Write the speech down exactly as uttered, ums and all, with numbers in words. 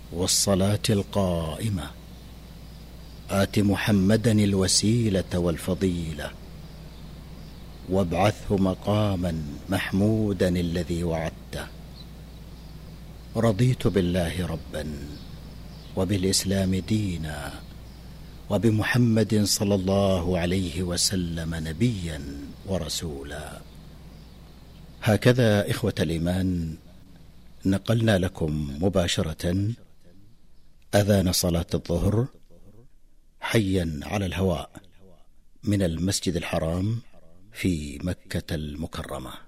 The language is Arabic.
والصلاة القائمة آت محمدا الوسيلة والفضيلة وابعثه مقاما محمودا الذي وعدته. رضيت بالله ربا وبالإسلام دينا وبمحمد صلى الله عليه وسلم نبيا ورسولا. هكذا إخوة الإيمان نقلنا لكم مباشرة أذان صلاة الظهر حيا على الهواء من المسجد الحرام في مكة المكرمة.